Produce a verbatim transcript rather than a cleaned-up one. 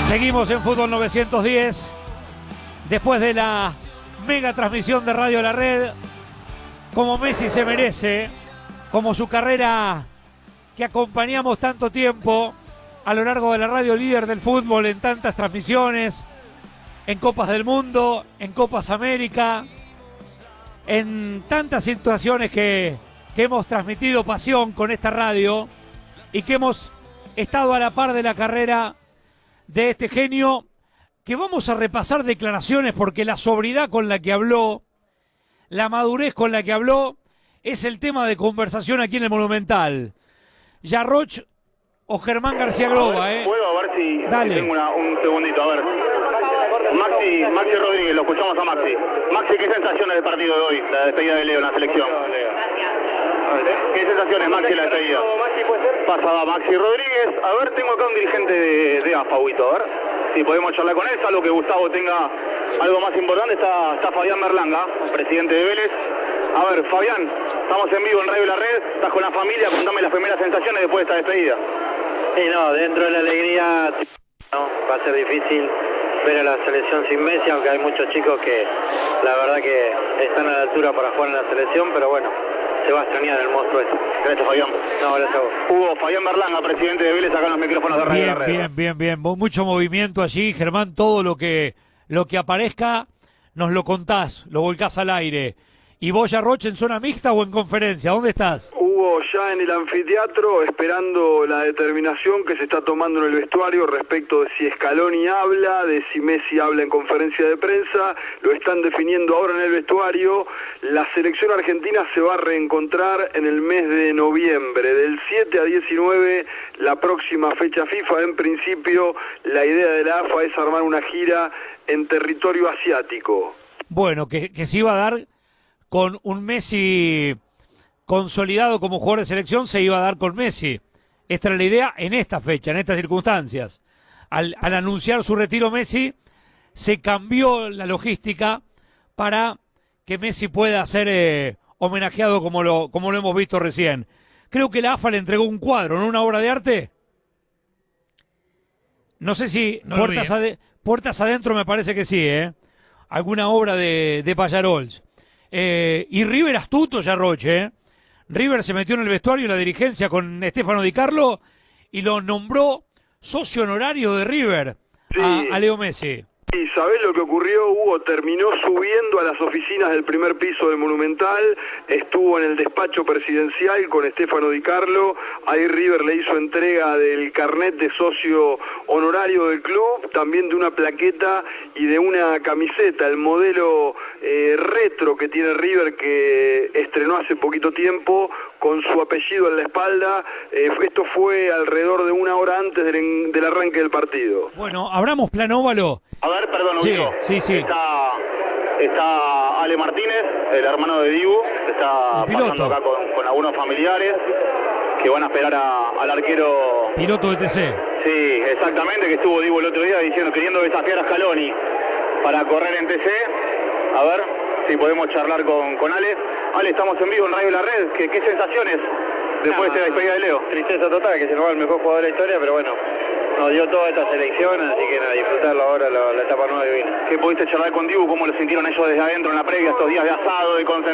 Seguimos en Fútbol novecientos diez. Después de la mega transmisión de Radio La Red, como Messi se merece, como su carrera que acompañamos tanto tiempo a lo largo de la radio líder del fútbol en tantas transmisiones, en Copas del Mundo, en Copas América, en tantas situaciones que, que hemos transmitido pasión con esta radio y que hemos estado a la par de la carrera de este genio, que vamos a repasar declaraciones porque la sobriedad con la que habló, la madurez con la que habló, es el tema de conversación aquí en el Monumental. Yarroch o Germán García Groba, ¿eh? Puedo, a ver si, Dale. si tengo una, un segundito, a ver. Maxi, Maxi Rodríguez, lo escuchamos a Maxi. Maxi, ¿qué sensaciones del partido de hoy, la despedida de Leo en la selección? ¿Qué sensaciones, Maxi, la despedida? Pasada Maxi Rodríguez. A ver, tengo acá un dirigente de, de A F A, Huito, a ver si podemos charlar con él, salvo que Gustavo tenga algo más importante. Está, está Fabián Berlanga, presidente de Vélez. A ver, Fabián, estamos en vivo en Radio La Red, estás con la familia, contame las primeras sensaciones después de esta despedida. Sí, no, dentro de la alegría, no, va a ser difícil ver a la selección sin Messi, aunque hay muchos chicos que la verdad que están a la altura para jugar en la selección, pero bueno, se va a extrañar el monstruo este. Gracias, Fabián. No, gracias a vos. Hugo, Fabián Berlanga, presidente de Vélez, acá en los micrófonos de Radio Bien, La Red. bien, bien, bien. Mucho movimiento allí, Germán. Todo lo que, lo que aparezca nos lo contás, lo volcás al aire. ¿Y vos, Yarroch, en zona mixta o en conferencia? ¿Dónde estás? Hugo, ya en el anfiteatro, esperando la determinación que se está tomando en el vestuario respecto de si Scaloni habla, de si Messi habla en conferencia de prensa. Lo están definiendo ahora en el vestuario. La selección argentina se va a reencontrar en el mes de noviembre, del siete a diecinueve, la próxima fecha FIFA. En principio, la idea de la A F A es armar una gira en territorio asiático. Bueno, que, que se iba a dar con un Messi consolidado como jugador de selección, se iba a dar con Messi. Esta era la idea en esta fecha, en estas circunstancias. Al, al anunciar su retiro Messi, se cambió la logística para que Messi pueda ser eh, homenajeado como lo, como lo hemos visto recién. Creo que la A F A le entregó un cuadro, ¿no? Una obra de arte. No sé si no puertas, ade- puertas adentro me parece que sí, ¿eh? Alguna obra de, de Pallarols. Eh, y River astuto, Yarroch, ¿eh? River se metió en el vestuario y la dirigencia con Stefano Di Carlo y lo nombró socio honorario de River, Sí. a, a Leo Messi. Y ¿sabés lo que ocurrió, Hugo? Terminó subiendo a las oficinas del primer piso del Monumental, estuvo en el despacho presidencial con Stefano Di Carlo, ahí River le hizo entrega del carnet de socio honorario del club, también de una plaqueta y de una camiseta, el modelo eh, retro que tiene River, que estrenó hace poquito tiempo, con su apellido en la espalda. Eh, esto fue alrededor de una hora antes del, del arranque del partido. Bueno, abramos plan óvalo. A ver, perdón, Sí, Hugo. sí, sí. Está, está Ale Martínez, el hermano de Dibu, está El piloto. pasando acá con, con algunos familiares que van a esperar a, al arquero. Piloto de T C. Sí, exactamente, que estuvo Dibu el otro día diciendo, queriendo desafiar a Scaloni para correr en T C. A ver si podemos charlar con, con Ale. Ale, estamos en vivo en Radio La Red. ¿Qué, qué sensaciones después de esta despedida de Leo? Tristeza total, que se nos va el mejor jugador de la historia, pero bueno, nos dio toda esta selección, así que nada, disfrutarlo ahora, la, la etapa nueva que viene. ¿Qué pudiste charlar con Dibu? ¿Cómo lo sintieron ellos desde adentro en la previa, estos días de asado, de concentración?